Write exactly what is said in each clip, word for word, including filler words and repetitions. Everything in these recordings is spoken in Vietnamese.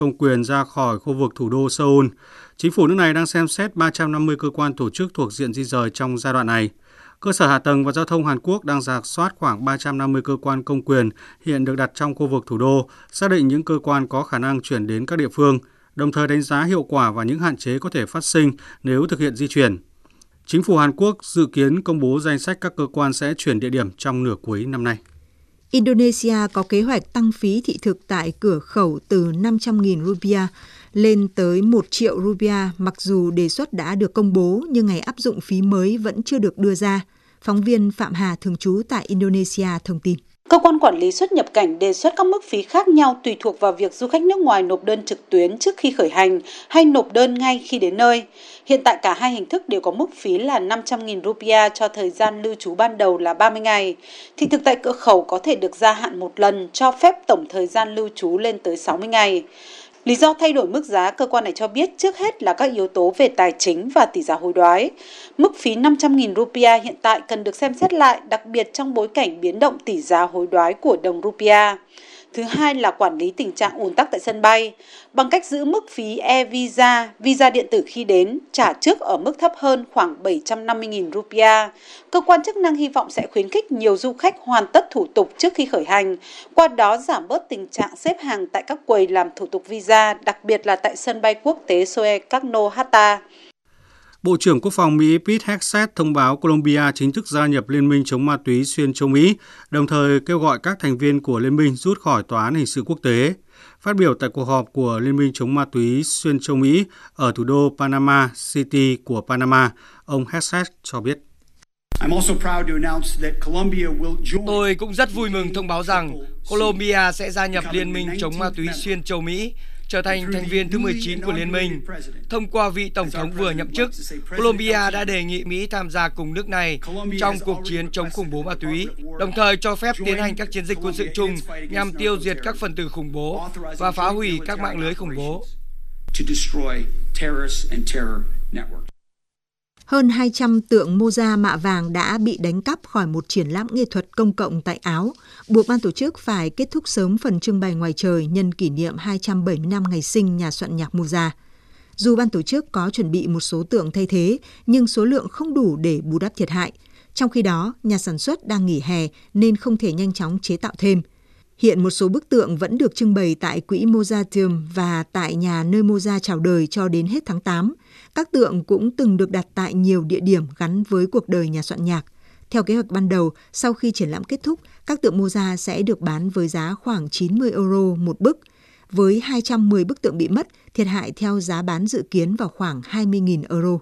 công quyền ra khỏi khu vực thủ đô Seoul. Chính phủ nước này đang xem xét ba trăm năm mươi cơ quan tổ chức thuộc diện di rời trong giai đoạn này. Cơ sở hạ tầng và giao thông Hàn Quốc đang rà soát khoảng ba trăm năm mươi cơ quan công quyền hiện được đặt trong khu vực thủ đô, xác định những cơ quan có khả năng chuyển đến các địa phương, đồng thời đánh giá hiệu quả và những hạn chế có thể phát sinh nếu thực hiện di chuyển. Chính phủ Hàn Quốc dự kiến công bố danh sách các cơ quan sẽ chuyển địa điểm trong nửa cuối năm nay. Indonesia có kế hoạch tăng phí thị thực tại cửa khẩu từ năm trăm nghìn rupiah lên tới một triệu rupiah, mặc dù đề xuất đã được công bố nhưng ngày áp dụng phí mới vẫn chưa được đưa ra. Phóng viên Phạm Hà thường trú tại Indonesia thông tin. Cơ quan quản lý xuất nhập cảnh đề xuất các mức phí khác nhau tùy thuộc vào việc du khách nước ngoài nộp đơn trực tuyến trước khi khởi hành hay nộp đơn ngay khi đến nơi. Hiện tại cả hai hình thức đều có mức phí là năm trăm nghìn rupiah cho thời gian lưu trú ban đầu là ba mươi ngày. Thị thực tại cửa khẩu có thể được gia hạn một lần, cho phép tổng thời gian lưu trú lên tới sáu mươi ngày. Lý do thay đổi mức giá, cơ quan này cho biết trước hết là các yếu tố về tài chính và tỷ giá hối đoái. Mức phí năm trăm nghìn rupiah hiện tại cần được xem xét lại, đặc biệt trong bối cảnh biến động tỷ giá hối đoái của đồng rupiah. Thứ hai là quản lý tình trạng ùn tắc tại sân bay. Bằng cách giữ mức phí e-visa, visa điện tử khi đến, trả trước ở mức thấp hơn khoảng bảy trăm năm mươi nghìn rupiah, cơ quan chức năng hy vọng sẽ khuyến khích nhiều du khách hoàn tất thủ tục trước khi khởi hành, qua đó giảm bớt tình trạng xếp hàng tại các quầy làm thủ tục visa, đặc biệt là tại sân bay quốc tế Soekarno Hatta. Bộ trưởng Quốc phòng Mỹ Pete Hegseth thông báo Colombia chính thức gia nhập Liên minh chống ma túy xuyên châu Mỹ, đồng thời kêu gọi các thành viên của Liên minh rút khỏi Tòa án hình sự quốc tế. Phát biểu tại cuộc họp của Liên minh chống ma túy xuyên châu Mỹ ở thủ đô Panama City của Panama, ông Hegseth cho biết. Tôi cũng rất vui mừng thông báo rằng Colombia sẽ gia nhập Liên minh chống ma túy xuyên châu Mỹ, trở thành thành viên thứ mười chín của Liên minh. Thông qua vị Tổng thống vừa nhậm chức, Colombia đã đề nghị Mỹ tham gia cùng nước này trong cuộc chiến chống khủng bố ma túy, đồng thời cho phép tiến hành các chiến dịch quân sự chung nhằm tiêu diệt các phần tử khủng bố và phá hủy các mạng lưới khủng bố. Hơn hai trăm tượng Mozart mạ vàng đã bị đánh cắp khỏi một triển lãm nghệ thuật công cộng tại Áo, buộc ban tổ chức phải kết thúc sớm phần trưng bày ngoài trời nhân kỷ niệm hai trăm bảy mươi năm ngày sinh nhà soạn nhạc Mozart. Dù ban tổ chức có chuẩn bị một số tượng thay thế, nhưng số lượng không đủ để bù đắp thiệt hại. Trong khi đó, nhà sản xuất đang nghỉ hè nên không thể nhanh chóng chế tạo thêm. Hiện một số bức tượng vẫn được trưng bày tại Quỹ Mozarteum và tại nhà nơi Mozart chào đời cho đến hết tháng tám. Các tượng cũng từng được đặt tại nhiều địa điểm gắn với cuộc đời nhà soạn nhạc. Theo kế hoạch ban đầu, sau khi triển lãm kết thúc, các tượng Mozart sẽ được bán với giá khoảng chín mươi euro một bức. Với hai trăm mười bức tượng bị mất, thiệt hại theo giá bán dự kiến vào khoảng hai mươi nghìn euro.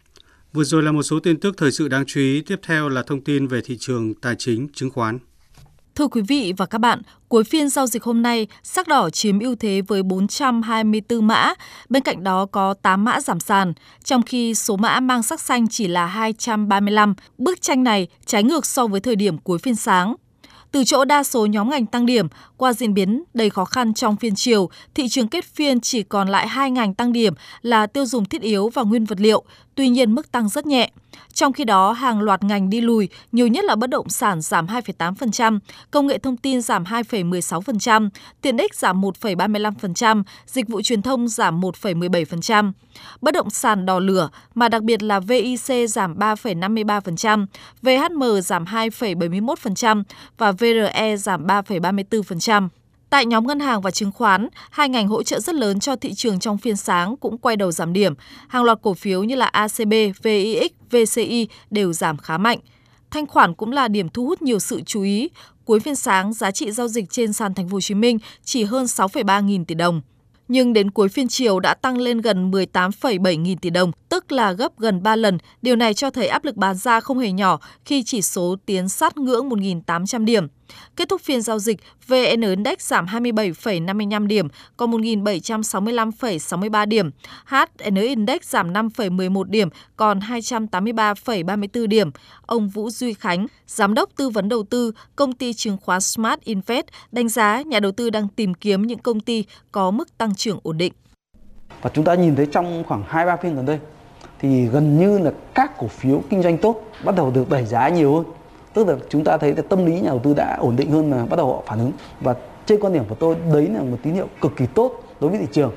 Vừa rồi là một số tin tức thời sự đáng chú ý. Tiếp theo là thông tin về thị trường tài chính, chứng khoán. Thưa quý vị và các bạn, cuối phiên giao dịch hôm nay, sắc đỏ chiếm ưu thế với bốn trăm hai mươi tư mã, bên cạnh đó có tám mã giảm sàn, trong khi số mã mang sắc xanh chỉ là hai trăm ba mươi lăm. Bức tranh này trái ngược so với thời điểm cuối phiên sáng. Từ chỗ đa số nhóm ngành tăng điểm, qua diễn biến đầy khó khăn trong phiên chiều, thị trường kết phiên chỉ còn lại hai ngành tăng điểm là tiêu dùng thiết yếu và nguyên vật liệu, tuy nhiên mức tăng rất nhẹ. Trong khi đó, hàng loạt ngành đi lùi, nhiều nhất là bất động sản giảm hai phẩy tám phần trăm, công nghệ thông tin giảm hai phẩy mười sáu phần trăm, tiện ích giảm một phẩy ba mươi lăm phần trăm, dịch vụ truyền thông giảm một phẩy mười bảy phần trăm. Bất động sản đỏ lửa, mà đặc biệt là vê i xê giảm ba phẩy năm mươi ba phần trăm, vê hát em giảm hai phẩy bảy mươi mốt phần trăm và vê rờ e giảm ba phẩy ba mươi tư phần trăm. Tại nhóm ngân hàng và chứng khoán, hai ngành hỗ trợ rất lớn cho thị trường trong phiên sáng cũng quay đầu giảm điểm. Hàng loạt cổ phiếu như là a xê bê, vê i ích, vê xê i đều giảm khá mạnh. Thanh khoản cũng là điểm thu hút nhiều sự chú ý. Cuối phiên sáng, giá trị giao dịch trên sàn Thành phố Hồ Chí Minh chỉ hơn sáu phẩy ba nghìn tỷ đồng. Nhưng đến cuối phiên chiều đã tăng lên gần mười tám phẩy bảy nghìn tỷ đồng, tức là gấp gần ba lần. Điều này cho thấy áp lực bán ra không hề nhỏ khi chỉ số tiến sát ngưỡng một nghìn tám trăm điểm. Kết thúc phiên giao dịch, vê en Index giảm hai mươi bảy phẩy năm mươi lăm điểm, còn một nghìn bảy trăm sáu mươi lăm phẩy sáu mươi ba điểm. hát en Index giảm năm phẩy mười một điểm, còn hai trăm tám mươi ba phẩy ba mươi tư điểm. Ông Vũ Duy Khánh, Giám đốc tư vấn đầu tư, công ty chứng khoán Smart Invest, đánh giá nhà đầu tư đang tìm kiếm những công ty có mức tăng trưởng ổn định. Và chúng ta nhìn thấy trong khoảng hai ba phiên gần đây, thì gần như là các cổ phiếu kinh doanh tốt bắt đầu được đẩy giá nhiều hơn. Tức là chúng ta thấy là tâm lý nhà đầu tư đã ổn định hơn, là bắt đầu họ phản ứng. Và trên quan điểm của tôi, đấy là một tín hiệu cực kỳ tốt đối với thị trường.